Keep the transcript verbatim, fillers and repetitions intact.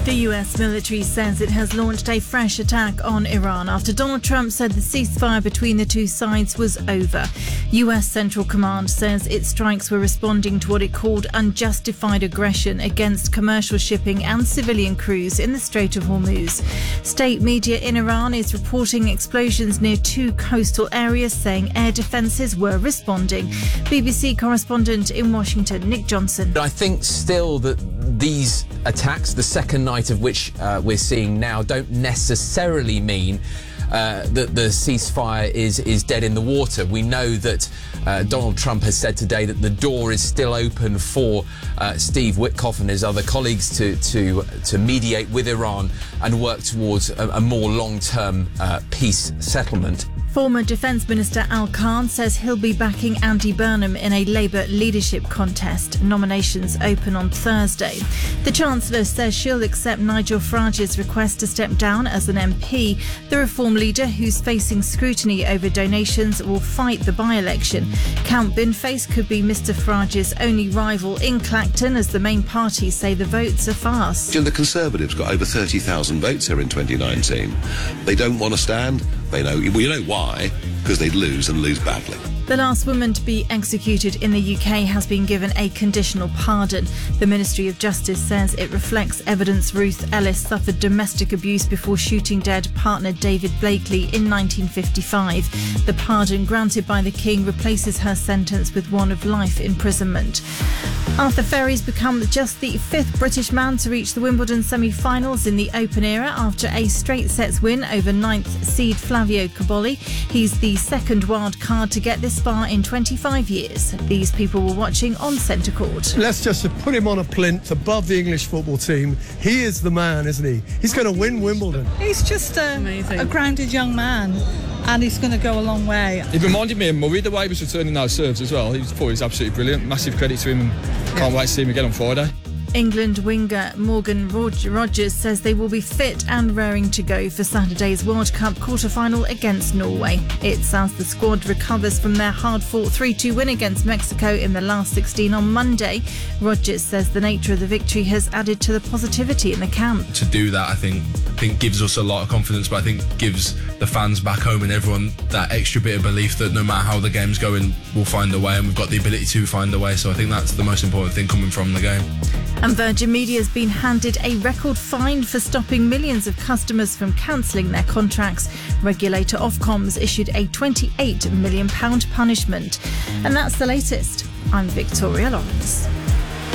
The U S military says it has launched a fresh attack on Iran after Donald Trump said the ceasefire between the two sides was over. U S Central Command says its strikes were responding to what it called unjustified aggression against commercial shipping and civilian crews in the Strait of Hormuz. State media in Iran is reporting explosions near two coastal areas, saying air defences were responding. B B C correspondent in Washington, Nick Johnson. I think still that these attacks, the second night of which uh, we're seeing now, don't necessarily mean uh, that the ceasefire is, is dead in the water. We know that uh, Donald Trump has said today that the door is still open for uh, Steve Witkoff and his other colleagues to, to, to mediate with Iran and work towards a, a more long-term uh, peace settlement. Former Defence Minister Al Khan says he'll be backing Andy Burnham in a Labour leadership contest. Nominations open on Thursday. The Chancellor says she'll accept Nigel Farage's request to step down as an M P. The Reform leader, who's facing scrutiny over donations, will fight the by-election. Count Binface could be Mr Farage's only rival in Clacton, as the main parties say the votes are fast. The Conservatives got over thirty thousand votes here in twenty nineteen. They don't want to stand. They know, well, you know why? Because they'd lose and lose badly. The last woman to be executed in the U K has been given a conditional pardon. The Ministry of Justice says it reflects evidence Ruth Ellis suffered domestic abuse before shooting dead partner David Blakely in nineteen fifty-five. The pardon granted by the King replaces her sentence with one of life imprisonment. Arthur Ferry's become just the fifth British man to reach the Wimbledon semi-finals in the Open era after a straight sets win over ninth seed Flavio Cobolli. He's the second wild card to get this far in twenty-five years. These people were watching on centre court. Let's just put him on a plinth above the English football team. He is the man, isn't he? He's going to win Wimbledon. He's just a, a grounded young man, and he's going to go a long way. He reminded me of Murray, the way he was returning those serves as well. He thought he was absolutely brilliant. Massive credit to him. Can't wait to see him again on Friday. England winger Morgan Rogers says they will be fit and raring to go for Saturday's World Cup quarter-final against Norway. It's as the squad recovers from their hard-fought three two win against Mexico in the last sixteen on Monday. Rogers says the nature of the victory has added to the positivity in the camp. To do that, I think, I think gives us a lot of confidence, but I think gives the fans back home and everyone that extra bit of belief that no matter how the game's going, we'll find a way, and we've got the ability to find a way. So I think that's the most important thing coming from the game. And Virgin Media has been handed a record fine for stopping millions of customers from cancelling their contracts. Regulator Ofcom's issued a twenty-eight million pounds punishment. And that's the latest. I'm Victoria Lawrence.